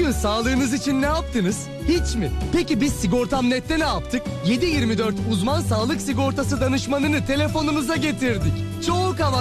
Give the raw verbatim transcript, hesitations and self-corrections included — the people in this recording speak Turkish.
yıl sağlığınız için ne yaptınız? Hiç mi? Peki biz Sigortam nokta net'te ne yaptık? yedi yirmi dört uzman sağlık sigortası danışmanını telefonunuza getirdik. Çok avantajlı.